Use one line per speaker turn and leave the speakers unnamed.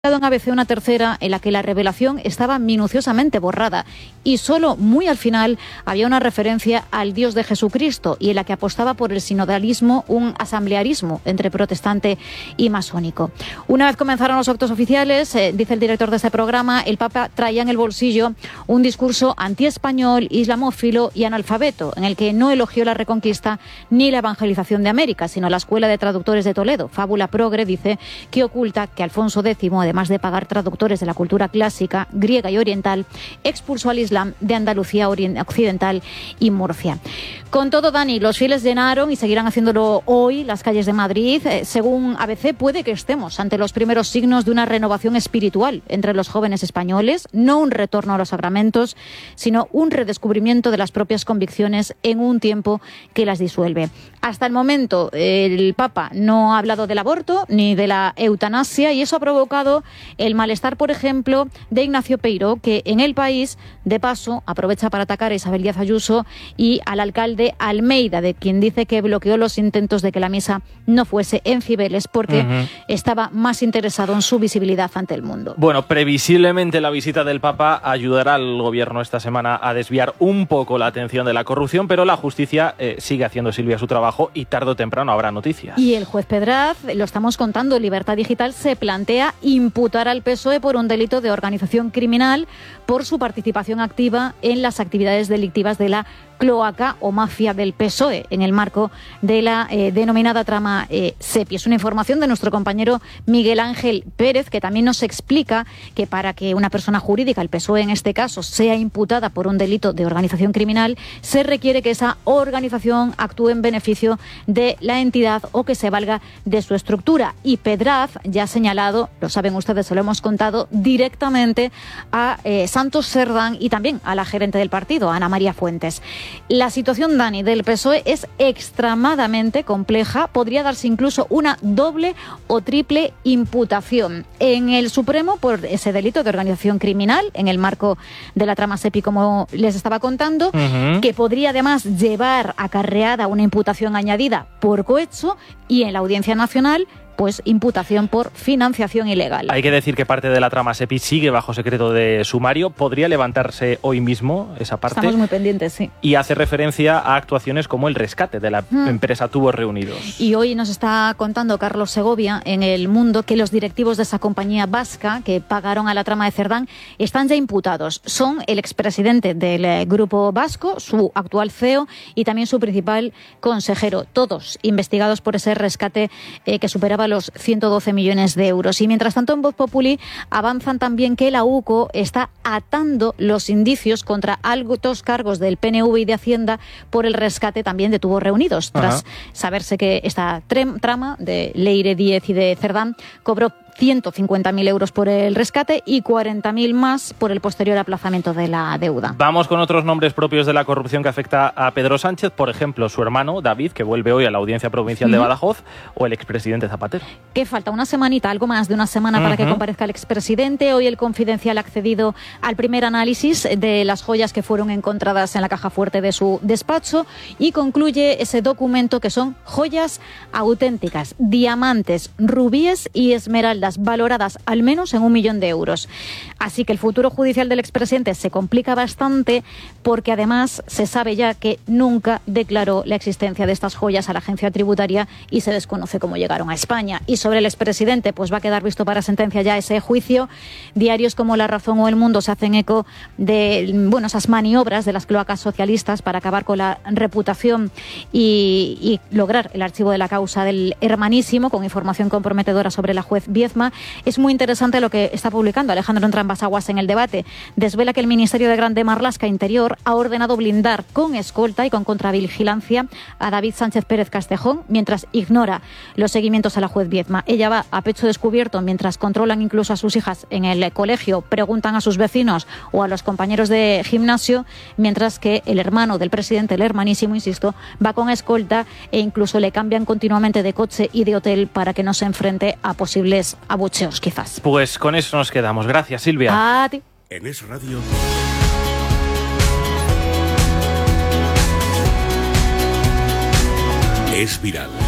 En ABC una tercera en la que la revelación estaba minuciosamente borrada y solo muy al final había una referencia al Dios de Jesucristo y en la que apostaba por el sinodalismo, un asamblearismo entre protestante y masónico. Una vez comenzaron los actos oficiales, dice el director de este programa, el Papa traía en el bolsillo un discurso antiespañol, islamófilo y analfabeto, en el que no elogió la reconquista ni la evangelización de América, sino la Escuela de Traductores de Toledo. Fábula progre dice que oculta que Alfonso X, además de pagar traductores de la cultura clásica, griega y oriental, expulsó al Islam de Andalucía occidental y Murcia. Con todo, Dani, los fieles llenaron y seguirán haciéndolo hoy las calles de Madrid. Según ABC, puede que estemos ante los primeros signos de una renovación espiritual entre los jóvenes españoles, no un retorno a los sacramentos, sino un redescubrimiento de las propias convicciones en un tiempo que las disuelve. Hasta el momento, el Papa no ha hablado del aborto ni de la eutanasia y eso ha provocado el malestar, por ejemplo, de Ignacio Peiró, que en El País, de paso, aprovecha para atacar a Isabel Díaz Ayuso y al alcalde Almeida, de quien dice que bloqueó los intentos de que la misa no fuese en Cibeles porque estaba más interesado en su visibilidad ante el mundo.
Bueno, previsiblemente la visita del Papa ayudará al gobierno esta semana a desviar un poco la atención de la corrupción, pero la justicia sigue haciendo, Silvia, su trabajo y tarde o temprano habrá noticias.
Y el juez Pedraz, lo estamos contando, Libertad Digital se plantea imputar al PSOE por un delito de organización criminal por su participación activa en las actividades delictivas de la cloaca o mafia del PSOE en el marco de la denominada trama SEPI. Es una información de nuestro compañero Miguel Ángel Pérez, que también nos explica que para que una persona jurídica, el PSOE en este caso, sea imputada por un delito de organización criminal, se requiere que esa organización actúe en beneficio de la entidad o que se valga de su estructura. Y Pedraz ya ha señalado, lo saben ustedes, se lo hemos contado, directamente a Santos Cerdán y también a la gerente del partido, Ana María Fuentes. La situación, Dani, del PSOE es extremadamente compleja. Podría darse incluso una doble o triple imputación en el Supremo por ese delito de organización criminal en el marco de la trama SEPI, como les estaba contando, que podría además llevar acarreada una imputación añadida por cohecho, y en la Audiencia Nacional pues imputación por financiación ilegal.
Hay que decir que parte de la trama SEPI sigue bajo secreto de sumario. ¿Podría levantarse hoy mismo esa parte?
Estamos muy pendientes, sí.
Y hace referencia a actuaciones como el rescate de la empresa Tubos Reunidos.
Y hoy nos está contando Carlos Segovia en El Mundo que los directivos de esa compañía vasca que pagaron a la trama de Cerdán están ya imputados. Son el expresidente del Grupo Vasco, su actual CEO y también su principal consejero. Todos investigados por ese rescate que superaba los 112 millones de euros. Y mientras tanto, en Voz Populi avanzan también que la UCO está atando los indicios contra altos cargos del PNV y de Hacienda por el rescate también de Tubos Reunidos, tras saberse que esta trama de Leire Díez y de Cerdán cobró 150.000 euros por el rescate y 40.000 más por el posterior aplazamiento de la deuda.
Vamos con otros nombres propios de la corrupción que afecta a Pedro Sánchez, por ejemplo, su hermano David, que vuelve hoy a la Audiencia Provincial de Badajoz, o el expresidente Zapatero.
Que falta una semanita, algo más de una semana para que comparezca el expresidente. Hoy el Confidencial ha accedido al primer análisis de las joyas que fueron encontradas en la caja fuerte de su despacho y concluye ese documento que son joyas auténticas, diamantes, rubíes y esmeraldas, valoradas al menos en 1 millón de euros. Así que el futuro judicial del expresidente se complica bastante porque además se sabe ya que nunca declaró la existencia de estas joyas a la agencia tributaria y se desconoce cómo llegaron a España. Y sobre el expresidente, pues va a quedar visto para sentencia ya ese juicio. Diarios como La Razón o El Mundo se hacen eco de esas maniobras de las cloacas socialistas para acabar con la reputación y lograr el archivo de la causa del hermanísimo, con información comprometedora sobre la juez Viezma. Es muy interesante lo que está publicando Alejandro Entrambas-Aguas en El Debate. Desvela que el Ministerio de Grande Marlaska Interior ha ordenado blindar con escolta y con contravigilancia a David Sánchez Pérez Castejón mientras ignora los seguimientos a la juez Viezma. Ella va a pecho descubierto mientras controlan incluso a sus hijas en el colegio, preguntan a sus vecinos o a los compañeros de gimnasio, mientras que el hermano del presidente, el hermanísimo, insisto, va con escolta e incluso le cambian continuamente de coche y de hotel para que no se enfrente a posibles abucheos, quizás.
Pues con eso nos quedamos. Gracias, Silvia.
A ti.
En Es Radio. Es viral.